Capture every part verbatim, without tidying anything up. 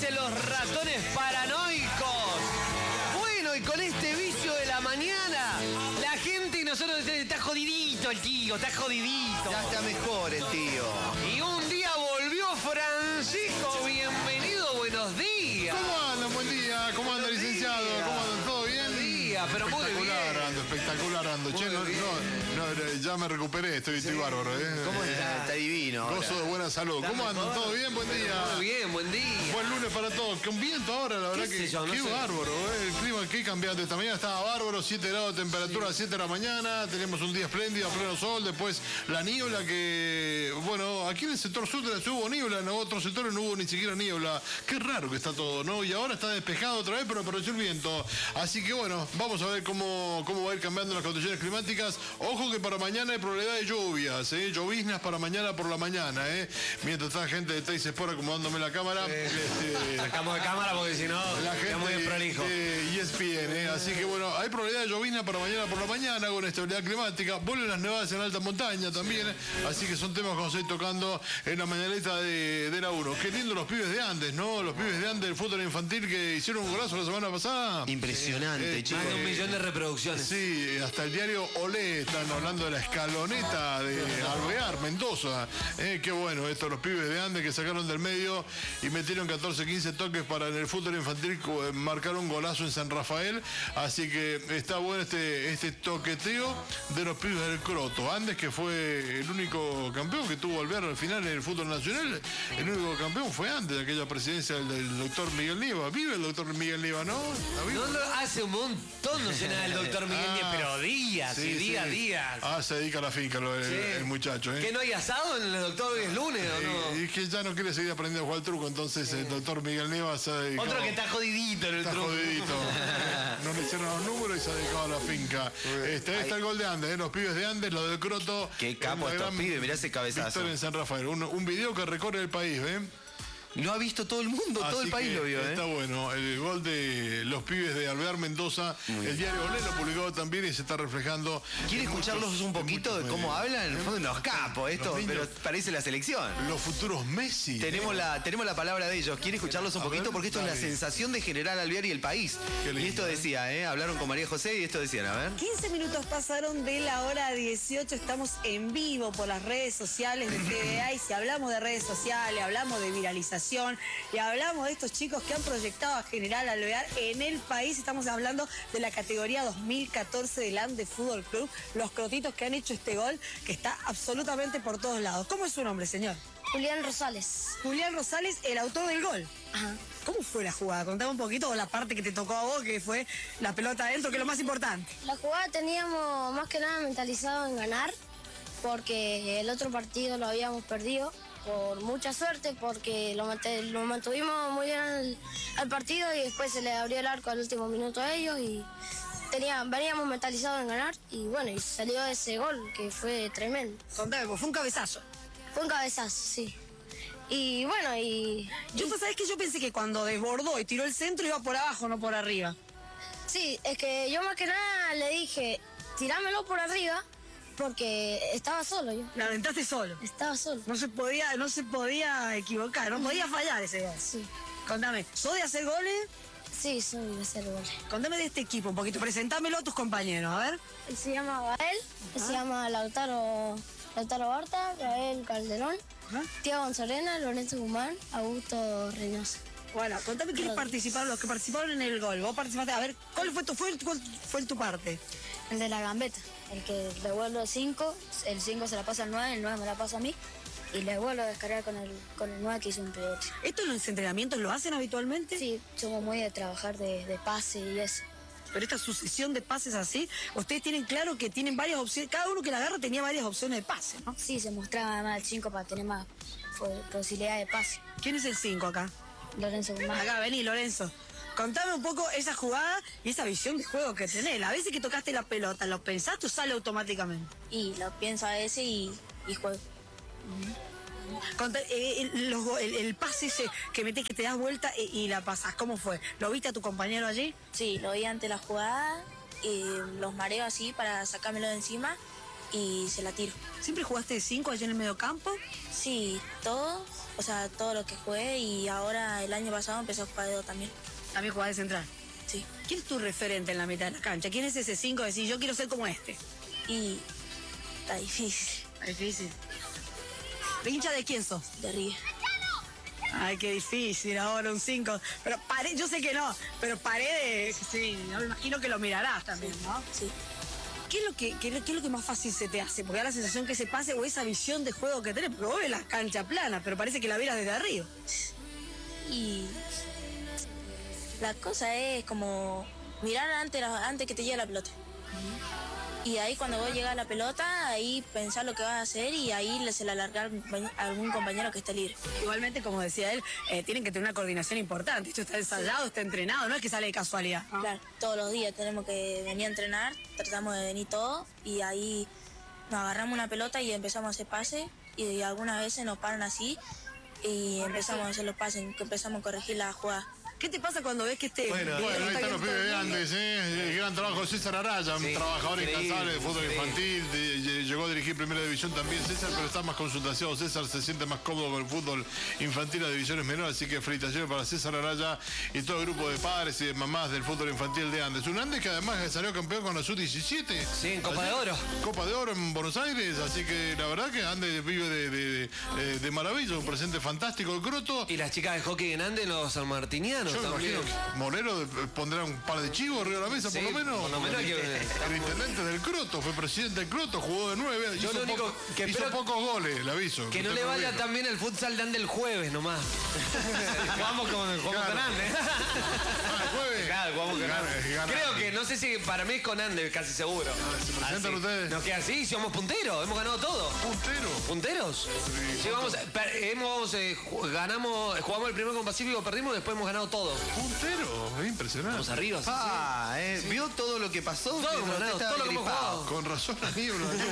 dicen los ratones paranoicos. Bueno, y con este vicio de la mañana, la gente y nosotros está jodidito el tío, está jodidito. Ya está mejor el tío. Y un día volvió Francisco, bienvenido, buenos días. ¿Cómo andan? Buen día. ¿Cómo anda, licenciado? ¿Cómo andan? ¿Todo bien? Buenos días, pero muy bien. Espectacular ando, espectacular ando. Che, no, no, no, ya me recuperé, estoy, estoy bárbaro, ¿eh? ¿Cómo Eh, está? está divino. ahora. Gozo de buena salud. ¿Está ¿Cómo andan? mejor? ¿Todo bien? Buen día. Muy bien, buen día. Buen lunes para todos. Con viento ahora, la verdad ¿Qué que sé yo? No qué sé. bárbaro, ¿eh? El clima, qué cambiante. Esta mañana estaba bárbaro, siete grados de temperatura a siete de la mañana. Teníamos un día espléndido, a pleno sol. Después la niebla que, bueno, aquí en el sector sur de la ciudad hubo niebla, en otros sectores no hubo ni siquiera niebla. Qué raro que está todo, ¿no? Y ahora está despejado otra vez, pero apareció el viento. Así que bueno, vamos a ver cómo, cómo va a ir cambiando las condiciones climáticas. Ojo que para mañana hay probabilidad de lluvias, ¿eh? Lloviznas para mañana por la mañana, ¿eh? Mientras está gente de Teis Sport acomodándome la cámara. Eh, este, Sacamos de cámara porque si no, la está muy gente prolijo. de E S P N, ¿eh? Así que bueno, hay probabilidad de llovizna para mañana por la mañana con estabilidad climática. Vuelven las nevadas en alta montaña también, ¿eh? Así que son temas que vamos a ir tocando en la mañanita de, de la uno. Qué lindo los pibes de Andes, ¿no? Los pibes de Andes del fútbol infantil que hicieron un golazo la semana pasada. Impresionante, Eh, chicos. Más de un millón de reproducciones. Sí, hasta el diario Olé están hablando de la escaloneta de Alvear, Mendoza. Eh, qué bueno esto, los pibes de Andes que sacaron del medio y metieron catorce, quince toques para en el fútbol infantil eh, marcar un golazo en San Rafael. Así que está bueno este, este toqueteo de los pibes del Croto. Andes, que fue el único campeón que tuvo Alvear al final en el fútbol nacional, el único campeón fue Andes, de aquella presidencia del, del doctor Miguel Nieva. Vive el doctor Miguel Nieva, ¿no? ¿Está vivo? No, no, hace un montón no sé nada del doctor Miguel Ah, Díaz, pero días sí, y días, sí. días. Ah, se dedica a la finca lo- el, Sí. el muchacho, ¿eh? ¿Que no hay asado en el doctor hoy es lunes o no? Eh, y que ya no quiere seguir aprendiendo a jugar al truco, entonces el doctor Miguel Nieva se ha dedicado... Otro que está jodidito en el Está truco. jodidito. No le hicieron los números y se ha dedicado a la finca. Este, ahí está el gol de Andes, ¿eh? Los pibes de Andes, los del Croto. Qué capo Una estos gran pibes, mirá ese cabezazo. Victoria en San Rafael. Un, un video que recorre el país, ¿eh? Lo ha visto todo el mundo, todo Así el país que lo vio, ¿eh? Está bueno. El gol de los pibes de Alvear Mendoza. Muy El bien. diario Olé lo publicó también y se está reflejando. ¿Quiere en escucharlos muchos- un en poquito muchos de cómo medios. hablan? Son unos capos esto, Los niños. pero parece la selección. Los futuros Messi. Tenemos ¿eh? la, tenemos la palabra de ellos. ¿Quiere escucharlos un A poquito? ver, Porque esto es la dale. sensación de General Alvear y el país. Qué lindo, Y esto ¿eh? decía, ¿eh? Hablaron con María José y esto decían, a ver. quince minutos pasaron de la hora dieciocho, estamos en vivo por las redes sociales de T V A y si hablamos de redes sociales, hablamos de viralización y hablamos de estos chicos que han proyectado a General Alvear en el país, estamos hablando de la categoría dos mil catorce del Andes Fútbol Club, los crotitos que han hecho este gol que está absolutamente por todos lados. ¿Cómo es su nombre, señor? Julián Rosales. Julián Rosales, el autor del gol. Ajá. ¿Cómo fue la jugada? Contame un poquito la parte que te tocó a vos, que fue la pelota adentro, que es lo más importante. La jugada teníamos más que nada mentalizado en ganar, porque el otro partido lo habíamos perdido por mucha suerte, porque lo, mant- lo mantuvimos muy bien al, al partido y después se le abrió el arco al último minuto a ellos y tenía, veníamos mentalizados en ganar y bueno, y salió ese gol que fue tremendo. Contame, pues fue un cabezazo. Fue un cabezazo, sí. Y bueno, y... Yo, pues, ¿sabés que Yo pensé que cuando desbordó y tiró el centro iba por abajo, no por arriba. Sí, es que yo más que nada le dije, tirámelo por arriba, porque estaba solo yo. La aventaste solo. Estaba solo. No se podía, no se podía equivocar, no podía fallar ese gol. Sí. Contame, ¿sos de hacer goles? Sí, soy de hacer goles. Contame de este equipo un poquito, presentámelo a tus compañeros, a ver. Él se llama Gael, él se llama Lautaro, Lautaro Barta, Gael Calderón, Ajá. Tiago Gonzorena, Lorenzo Guzmán, Augusto Reynoso. Bueno, contame quiénes Rodríguez. participaron, los que participaron en el gol. Vos participaste, a ver, ¿cuál fue tu, fue, cuál fue tu parte? El de la gambeta, el que le vuelvo el cinco, el cinco se la pasa al nueve, el nueve me la pasa a mí y le vuelvo a descargar con el, con el nueve que hizo un rebote. ¿Esto en los entrenamientos lo hacen habitualmente? Sí, somos muy de trabajar de, de pase y eso. Pero esta sucesión de pases así, ustedes tienen claro que tienen varias opciones, cada uno que la agarra tenía varias opciones de pase, ¿no? Sí, se mostraba más el cinco para tener más fo- posibilidad de pase. ¿Quién es el cinco acá? Lorenzo Guzmán. Acá, vení, Lorenzo. Contame un poco esa jugada y esa visión de juego que tenés. A veces que tocaste la pelota, ¿lo pensaste o sale automáticamente? Y lo pienso a veces y, y juego. Conta- eh, el, los go- el- el pase ese que metés, que te das vuelta y, y la pasás, ¿cómo fue? ¿Lo viste a tu compañero allí? Sí, lo vi ante la jugada y los mareo así para sacármelo de encima y se la tiro. ¿Siempre jugaste de cinco allá en el mediocampo? Sí, todo, o sea, todo lo que jugué y ahora el año pasado empecé a jugar de dos también. También jugás de central. Sí. ¿Quién es tu referente en la mitad de la cancha? ¿Quién es ese cinco? Decir, yo quiero ser como este. Y está difícil. Es difícil. ¿De hincha de quién sos? De River. Ay, qué difícil ahora un cinco. Pero paré, yo sé que no, pero Paredes, sí, no me imagino que lo mirarás también, ¿no? Sí. ¿Qué es, lo que, qué, qué es lo que más fácil se te hace? Porque da la sensación que se pase o esa visión de juego que tenés, porque vos ves la cancha plana, pero parece que la vieras desde arriba. Y la cosa es como mirar antes, antes que te llegue la pelota. Y ahí cuando vos llegas a la pelota, ahí pensar lo que vas a hacer y ahí se la alargar a algún compañero que esté libre. Igualmente, como decía él, eh, tienen que tener una coordinación importante. Esto está ensayado, está entrenado, no es que sale de casualidad. ¿No? Claro, todos los días tenemos que venir a entrenar, tratamos de venir todos y ahí nos agarramos una pelota y empezamos a hacer pases y algunas veces nos paran así y empezamos a hacer los pases, empezamos a corregir la jugada. ¿Qué te pasa cuando ves que este... Bueno, bueno, ahí están los pibes de Andes, ¿eh? El gran trabajo de César Araya, Sí, un trabajador increíble, incansable de fútbol increíble. infantil, de- de- llegó a dirigir Primera División también César, pero está más consultación. César se siente más cómodo con el fútbol infantil a divisiones menores, así que felicitaciones para César Araya y todo el grupo de padres y de mamás del fútbol infantil de Andes. Un Andes que además salió campeón con la sub diecisiete. Sí, en Copa de Oro. Copa de Oro en Buenos Aires, así que la verdad que Andes vive de, de, de, de maravilla, un presente fantástico. El Croto, Y las chicas de hockey en Andes, los sanmartinianos yo me también. imagino que Moreno eh, pondrá un par de chivos arriba de la mesa, Sí, por lo menos. por lo menos hay que- El intendente del Croto, fue presidente del Croto, jugó de nueve, Yo hizo, lo único poco- que hizo espero- pocos goles, le aviso. Que no Usted le lo vaya dijo. tan bien el futsal de Andes el jueves nomás. Jugamos con, jugamos Claro. con Andes. Ah, el jueves. Claro, jugamos con Gana- Andes. gana- Creo que, no sé si para mí es con Andes, casi seguro. ¿Se presentan Así. ustedes? Nos queda así, somos punteros, hemos ganado todo. Puntero. ¿Punteros? Sí, vamos, per- hemos, eh, ju- ganamos, jugamos el primero con Pacífico, perdimos, después hemos ganado todo. Puntero, es impresionante. Vamos arriba, sí, Ah, eh, ¿vio todo lo que pasó? Todo Que hemos no ganado, estaba todo lo que hemos gripado. jugado. Con razón, Aníbal. sí.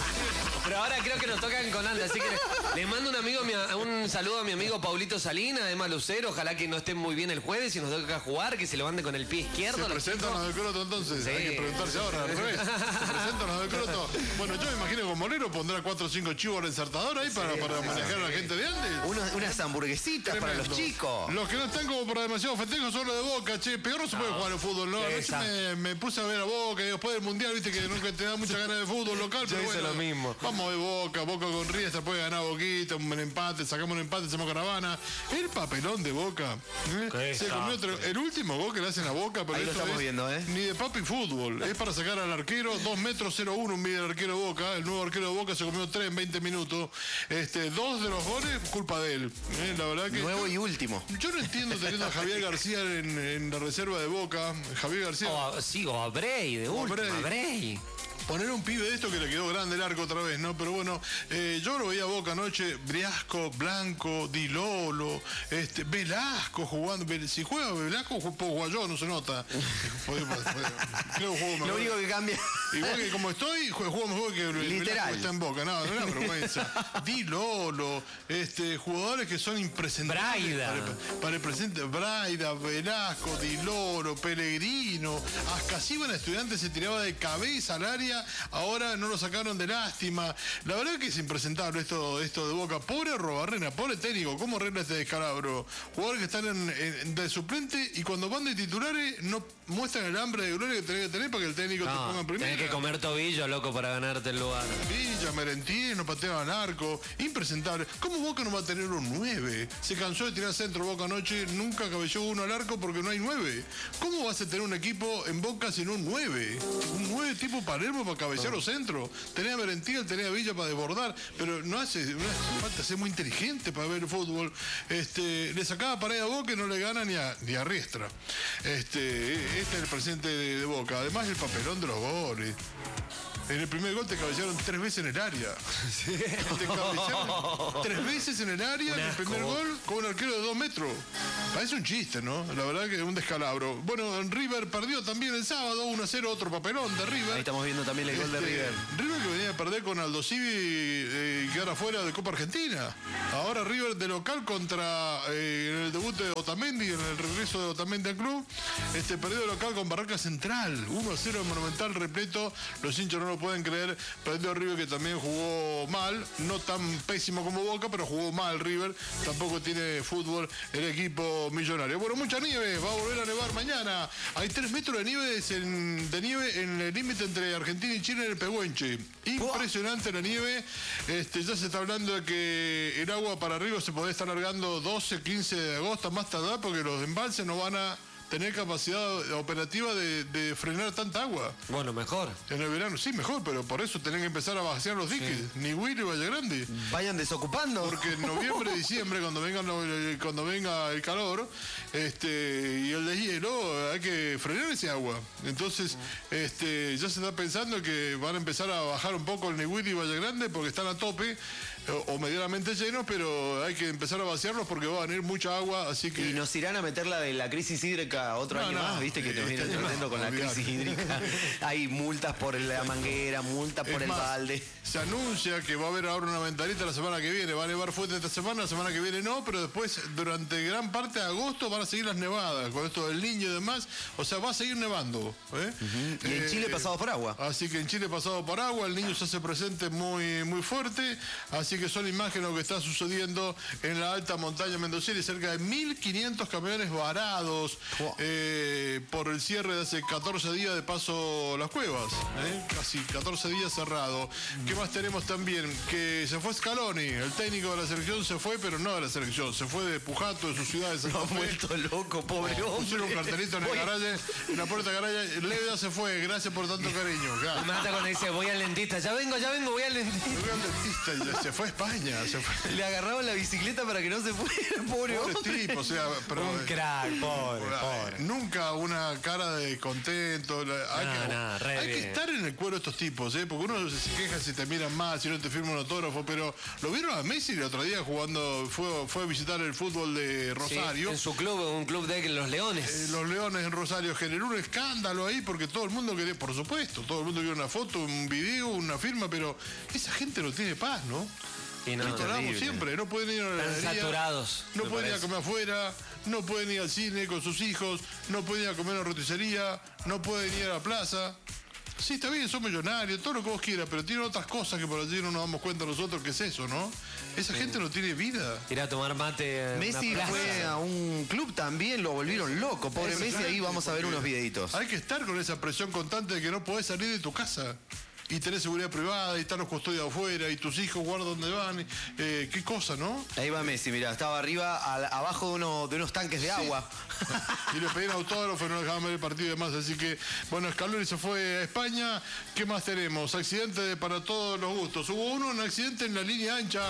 Pero ahora creo que nos tocan con Andes, así que le, le mando un amigo, mi- un saludo a mi amigo Paulito Salinas, además Lucero, ojalá que no esté muy bien el jueves y nos toca jugar, que se levante con el pie izquierdo. ¿Se los presentan chicos. los del Croto entonces? Sí. Hay que preguntarse ahora, al revés. ¿Se presentan los del Croto? Bueno, yo me imagino que con Moreno pondrá cuatro o cinco chivos al ensartador ahí para, para manejar a la gente de Andes. Unas, unas hamburguesitas para los Tremendo. chicos. Los que no están como para demasiado festejos son los de Boca, che. Peor no se puede jugar al fútbol, ¿no? Anoche Exacto. me, me puse a ver a Boca y después del Mundial, viste que nunca te da mucha ganas de fútbol local, pero hice bueno. lo mismo. Vamos a ver Boca, Boca con Riestra, puede ganar Boquita, un empate, sacamos un empate, hacemos caravana. El papelón de Boca. ¿eh? Qué Se comió otro- el último gol que le hacen a Boca, pero Ahí lo esto estamos es viendo, ¿eh? ni de papi fútbol. Es para sacar al arquero, dos metros cero uno mide el arquero de Boca. El nuevo arquero de Boca se comió tres en veinte minutos. Este, dos de los goles, culpa de él. ¿eh? La verdad que. Nuevo y último. Yo no entiendo teniendo a Javier García en, en la reserva de Boca. Javier García. O a- sí, o a Bray, de O a última, Bray. Bray. Poner un pibe de esto que le quedó grande el arco otra vez, ¿no? Pero bueno, eh, yo lo veía a Boca anoche, Briasco, Blanco, Di Lolo, este, Velasco jugando. Vel- Si juega Velasco, ju- puedo jugar yo, no se nota. Puede- puede- puede- Creo que juego Lo mejor. único que cambia. Igual que como estoy, jue- juego mejor que el Literal. Velasco está en Boca. No, no es una vergüenza. Di Lolo, este, jugadores que son impresentables. Braida. Para, para el presente, Braida, Velasco, Di Lolo, Pellegrino. Ascasíbana Estudiantes se tiraba de cabeza al área, ahora no lo sacaron de lástima. La verdad que es impresentable esto, esto de Boca. Pobre Robarrena, pobre técnico, ¿cómo arregla este descalabro? Jugadores que están en, en- de suplente y cuando van de titulares no muestran el hambre de gloria que tenés que tener para que el técnico te ponga No, en primera. tenés que comer tobillo, loco, para ganarte el lugar. Villa, Merentier, no pateaba al arco. Impresentable. ¿Cómo Boca no va a tener un nueve? Se cansó de tirar centro Boca anoche, nunca cabelló uno al arco porque no hay nueve. ¿Cómo vas a tener un equipo en Boca sin un nueve? Un nueve tipo Palermo para cabecear los centros. Tenía a Merentier, tenía a Villa para desbordar, pero no hace, no hace falta ser muy inteligente para ver el fútbol. Este, le sacaba pared a Boca y no le gana ni a, ni a Riestra. Este, este es el presente de, de Boca. Además el papelón de los goles. En el primer gol te cabecearon tres veces en el área. Te cabecearon tres veces en el área Un en el asco. primer gol con un arquero de dos metros. Parece un chiste, ¿no? La verdad que es un descalabro. Bueno, River perdió también el sábado, uno a cero, otro papelón de River. Ahí estamos viendo también el gol de Este, River. River que venía a perder con Aldo Civi eh, y quedar afuera de Copa Argentina. Ahora River de local contra eh, en el debut de Otamendi, en el regreso de Otamendi al club. Este perdió de local con Barraca Central. uno a cero Monumental repleto. Los hinchas no lo pueden creer. Perdió River que también jugó mal. No tan pésimo como Boca, pero jugó mal River. Tampoco tiene fútbol el equipo millonario. Bueno, mucha nieve. Va a volver a nevar mañana. Hay tres metros de nieve en, de nieve en el límite entre Argentina y Chile en el Pehuenche. Impresionante la nieve. Este, ya se está hablando de que el agua para arriba se podría estar largando doce, quince de agosto más tardar porque los embalses no van a tener capacidad operativa de, de frenar tanta agua. Bueno, mejor. En el verano, sí, mejor, pero por eso tienen que empezar a vaciar los diques. Sí. Ni Huila y Valle Grande. Vayan desocupando. Porque en noviembre, diciembre, cuando venga, cuando venga el calor este, y el deshielo, hay que frenar ese agua. Entonces, este, ya se está pensando que van a empezar a bajar un poco el Nihuila y Valle Grande porque están a tope o medianamente llenos, pero hay que empezar a vaciarlos porque va a venir mucha agua, así que... Y nos irán a meter la de la crisis hídrica otro no, año no, más, viste que te este vienen tratando con olvidate. la crisis hídrica. Hay multas por la manguera, multas por Es el más, balde. Se anuncia que va a haber ahora una ventanita la semana que viene, va a nevar fuerte esta semana, la semana que viene no, pero después durante gran parte de agosto van a seguir las nevadas, con esto del Niño y demás, o sea, va a seguir nevando. ¿eh? Uh-huh. Y en eh, Chile pasado por agua. Así que en Chile pasado por agua, el Niño se hace presente muy, muy fuerte, así que son imágenes que está sucediendo en la alta montaña mendocina y cerca de mil quinientos camiones varados wow. eh, por el cierre de hace catorce días de paso las cuevas, ¿eh? Casi catorce días cerrado. Mm. ¿Qué más tenemos también? Que se fue Scaloni, el técnico de la selección se fue, pero no de la selección, se fue de Pujato, de su ciudad de Santa Fe. Vuelto loco, pobre no, hombre. Pusieron un cartelito en el garaje, en la puerta de garaje, Leo ya se fue, gracias por tanto cariño. Me mata cuando dice, voy al dentista, ya vengo, ya vengo, voy al dentista. Voy al dentista y ya se fue a España, se fue. Le agarraban la bicicleta para que no se fuera, pobre, pobre hombre. tipo, o sea, pero, un crack, pobre, pobre. Nunca una cara de contento. Hay, no, que, no, re hay bien. que estar en el cuero de estos tipos, ¿eh? Porque uno se queja si te miran mal, si no te firman un autógrafo, pero lo vieron a Messi el otro día jugando, fue, fue a visitar el fútbol de Rosario. Sí, en su club, un club de los Leones. Eh, los Leones en Rosario generó un escándalo ahí porque todo el mundo quería, por supuesto, todo el mundo vio una foto, un video, una firma, pero esa gente no tiene paz, ¿no? Y no, lo hablamos siempre, no pueden ir a la Están heladería, saturados. no pueden ir a comer afuera, no pueden ir al cine con sus hijos, no pueden ir a comer a una roticería, no pueden ir a la plaza. Sí, está bien, son millonarios, todo lo que vos quieras, pero tienen otras cosas que por allí no nos damos cuenta nosotros que es eso, ¿no? Esa gente no tiene vida. Ir a tomar mate. Messi fue a un club también, lo volvieron loco. Pobre Messi, ahí vamos a ver unos videitos. Hay que estar con esa presión constante de que no podés salir de tu casa. Y tenés seguridad privada, y están los custodios afuera, y tus hijos guardan dónde van. Eh, qué cosa, ¿no? Ahí va Messi, mirá, estaba arriba, a, abajo de, uno, de unos tanques de sí. agua. Y le pedían autógrafo y no dejaban ver el partido y demás. Así que, bueno, Scaloni se fue a España. ¿Qué más tenemos? Accidentes para todos los gustos. Hubo uno, un accidente en la línea ancha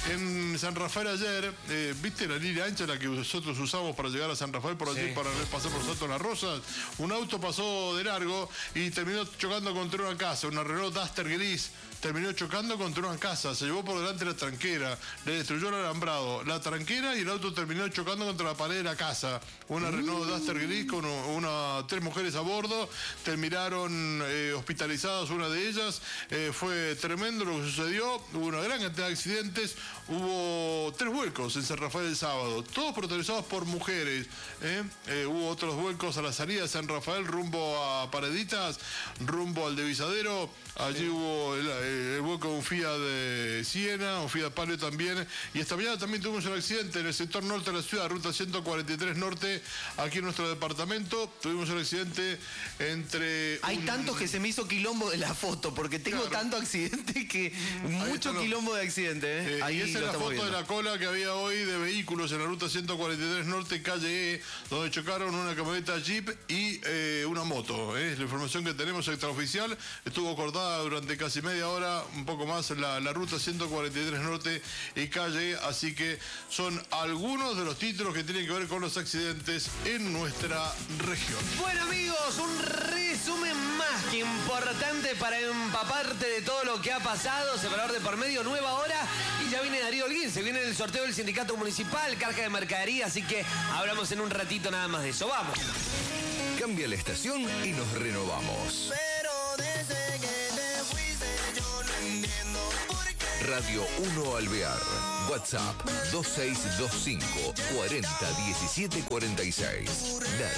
en San Rafael ayer. Eh, ¿Viste la línea ancha, la que nosotros usamos para llegar a San Rafael, por allí, sí. para pasar por Santo Las Rosas? Un auto pasó de largo y terminó chocando contra una casa, una Renault Duster gris. Terminó chocando contra una casa, se llevó por delante la tranquera, le destruyó el alambrado, la tranquera y el auto terminó chocando contra la pared de la casa. Una Renault Duster gris con una, tres mujeres a bordo, terminaron eh, hospitalizadas una de ellas. Eh, fue tremendo lo que sucedió, hubo una gran cantidad de accidentes, hubo tres vuelcos en San Rafael el sábado, todos protagonizados por mujeres. ¿eh? Eh, hubo otros vuelcos a la salida de San Rafael rumbo a Pareditas, rumbo al Devisadero. Allí sí. hubo el, el vuelco de un Fiat de Siena, un Fiat Palio también. Y esta mañana también tuvimos un accidente en el sector norte de la ciudad, ruta ciento cuarenta y tres norte, aquí en nuestro departamento. Tuvimos un accidente entre... Hay un... tantos que se me hizo quilombo de la foto, porque tengo claro. tanto accidente que... Mucho los... quilombo de accidente. ¿eh? Eh, Ahí y esa es la foto viendo. de la cola que había hoy de vehículos en la ruta ciento cuarenta y tres norte, calle E, donde chocaron una camioneta Jeep y eh, una moto. ¿eh? Es la información que tenemos extraoficial. Estuvo cortada durante casi media hora, un poco más, la, la ruta ciento cuarenta y tres norte y calle E, así que son algunos de los títulos que tienen que ver con los accidentes en nuestra región. Bueno amigos, un resumen más que importante para empaparte de todo lo que ha pasado. Separador de por medio, nueva hora y ya viene Darío Holguín, se viene el sorteo del sindicato municipal, carga de mercadería, así que hablamos en un ratito nada más de eso. Vamos. Cambia la estación y nos renovamos. Pero desde que te Radio uno Alvear. WhatsApp dos seis dos cinco cuarenta diecisiete cuarenta y seis. La